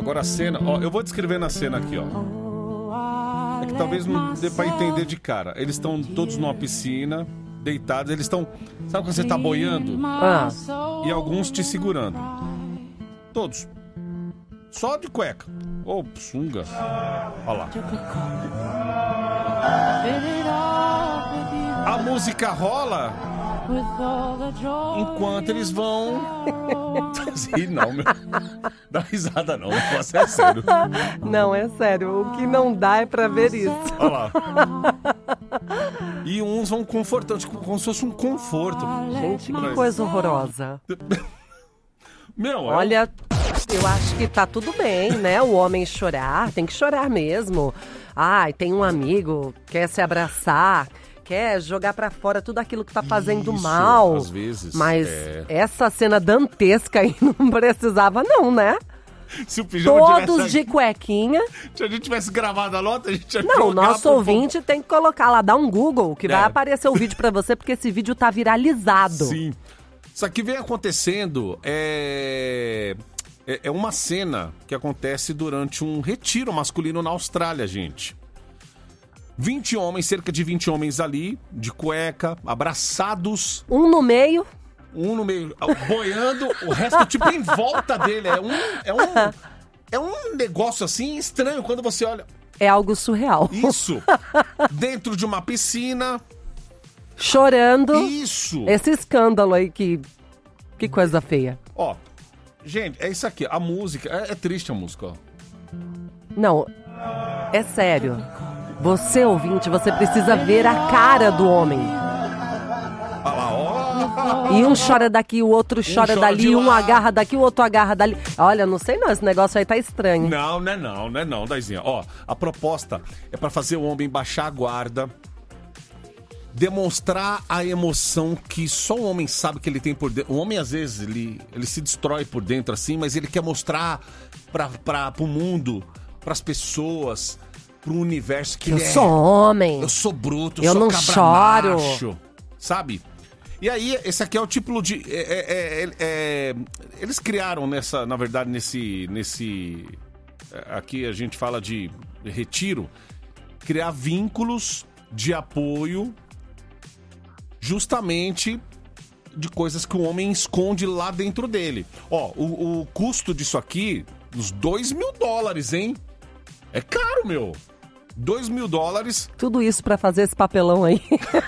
Agora a cena, ó, eu vou descrevendo a cena aqui, ó. É que talvez não dê pra entender de cara. Eles estão todos numa piscina, deitados, eles estão... Sabe quando você tá boiando? E alguns te segurando. Todos. Só de cueca. Ou sunga. Olha lá. A música rola enquanto eles vão... Não, meu. Dá risada não, você é sério. Não, é sério. O que não dá é pra ver isso. Olha lá. E uns vão confortando, tipo, como se fosse um conforto. Gente, que coisa horrorosa. Meu, olha, eu acho que tá tudo bem, né? O homem chorar, tem que chorar mesmo. Ai, tem um amigo, quer se abraçar, quer jogar pra fora tudo aquilo que tá fazendo mal. Às vezes. Mas essa cena dantesca aí não precisava não, né? Se o pijama todos de cuequinha. Se a gente tivesse gravado a nota, a gente ia Não, o nosso ouvinte tem que colocar lá, dar um Google, que vai aparecer o vídeo pra você, porque esse vídeo tá viralizado. Sim. Isso aqui vem acontecendo, é uma cena que acontece durante um retiro masculino na Austrália, gente. 20 homens, cerca de 20 homens ali, de cueca, abraçados. Um no meio, boiando, o resto tipo em volta dele. É um negócio assim estranho quando você olha. É algo surreal. Isso. Dentro de uma piscina. Chorando. Isso. Esse escândalo aí que coisa feia. Ó, gente, é isso aqui. A música, é triste a música, ó. Não, é sério. Você, ouvinte, você precisa ver a cara do homem. Olha lá, ó. E um chora daqui, o outro chora dali, um agarra daqui, o outro agarra dali. Olha, não sei não, esse negócio aí tá estranho. Não é não, Daizinha. Ó, a proposta é pra fazer o homem baixar a guarda, demonstrar a emoção que só o homem sabe que ele tem por dentro. O homem, às vezes, ele se destrói por dentro assim, mas ele quer mostrar pro mundo, pras pessoas, pro universo que eu sou homem. Eu sou bruto, eu sou não cabra choro. Macho, sabe? E aí, esse aqui é o tipo de... eles criaram na verdade, nesse... Aqui a gente fala de retiro. Criar vínculos de apoio justamente de coisas que o homem esconde lá dentro dele. Ó, o custo disso aqui, uns $2.000, hein? É caro, meu. $2.000. Tudo isso pra fazer esse papelão aí.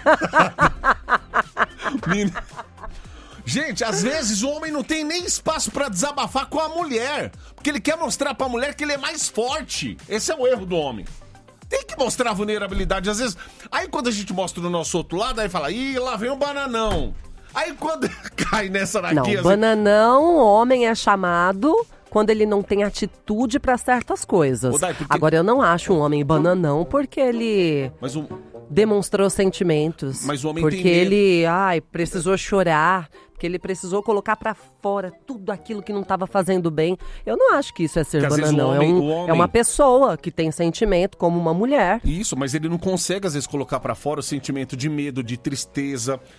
Gente, às vezes o homem não tem nem espaço pra desabafar com a mulher, porque ele quer mostrar pra mulher que ele é mais forte. Esse é o erro do homem. Tem que mostrar a vulnerabilidade, às vezes. Aí quando a gente mostra no nosso outro lado, aí fala, ih, lá vem o bananão. Aí quando cai nessa daqui... Não, bananão, o homem é chamado quando ele não tem atitude pra certas coisas. Dai, porque... Agora, eu não acho um homem bananão porque ele... demonstrou sentimentos. Mas o homem porque tem medo. Ele precisou chorar, porque ele precisou colocar pra fora tudo aquilo que não estava fazendo bem. Eu não acho que isso é ser bananão. É uma pessoa que tem sentimento, como uma mulher. Isso, mas ele não consegue às vezes colocar pra fora o sentimento de medo, de tristeza,